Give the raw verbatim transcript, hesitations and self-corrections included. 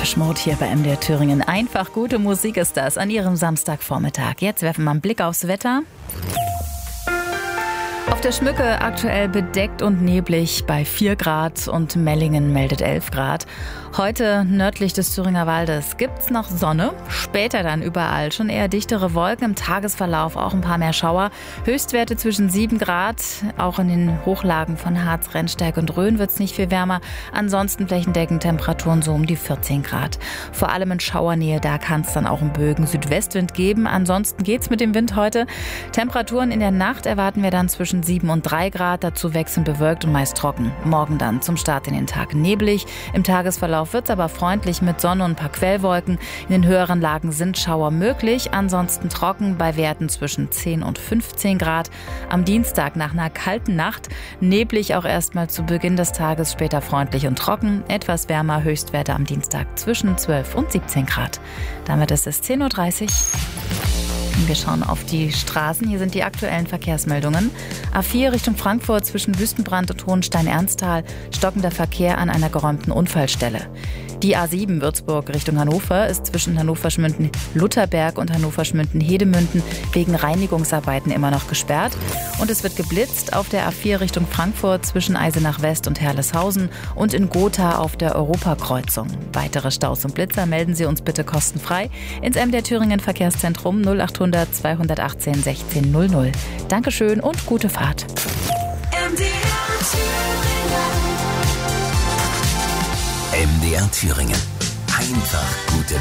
Depeche Mode hier bei M D R Thüringen. Einfach gute Musik ist das an Ihrem Samstagvormittag. Jetzt werfen wir einen Blick aufs Wetter. Auf der Schmücke aktuell bedeckt und neblig bei vier Grad und Mellingen meldet elf Grad. Heute nördlich des Thüringer Waldes gibt's noch Sonne, später dann überall schon eher dichtere Wolken, im Tagesverlauf auch ein paar mehr Schauer. Höchstwerte zwischen sieben Grad, auch in den Hochlagen von Harz, Rennsteig und Rhön wird's nicht viel wärmer. Ansonsten flächendeckend Temperaturen so um die vierzehn Grad. Vor allem in Schauernähe, da kann's dann auch einen Bögen Südwestwind geben. Ansonsten geht's mit dem Wind heute. Temperaturen in der Nacht erwarten wir dann zwischen sieben und drei Grad, dazu wechselnd bewölkt und meist trocken. Morgen dann zum Start in den Tag neblig. Im Tagesverlauf wird es aber freundlich mit Sonne und ein paar Quellwolken. In den höheren Lagen sind Schauer möglich, ansonsten trocken bei Werten zwischen zehn und fünfzehn Grad. Am Dienstag nach einer kalten Nacht neblig auch erstmal zu Beginn des Tages, später freundlich und trocken. Etwas wärmer, Höchstwerte am Dienstag zwischen zwölf und siebzehn Grad. Damit ist es zehn Uhr dreißig. Wir schauen auf die Straßen. Hier sind die aktuellen Verkehrsmeldungen. A vier Richtung Frankfurt zwischen Wüstenbrand und Hohenstein-Ernsthal. Stockender Verkehr an einer geräumten Unfallstelle. Die A sieben Würzburg Richtung Hannover ist zwischen Hannover-Schmünden-Lutherberg und Hannover-Schmünden-Hedemünden wegen Reinigungsarbeiten immer noch gesperrt. Und es wird geblitzt auf der A vier Richtung Frankfurt zwischen Eisenach West und Herleshausen und in Gotha auf der Europakreuzung. Weitere Staus und Blitzer melden Sie uns bitte kostenfrei ins M D R Thüringen Verkehrszentrum null acht hundert zweihundertachtzehn sechzehn null null. Dankeschön und gute Fahrt. M D R Thüringen. M D R Thüringen. Einfach gute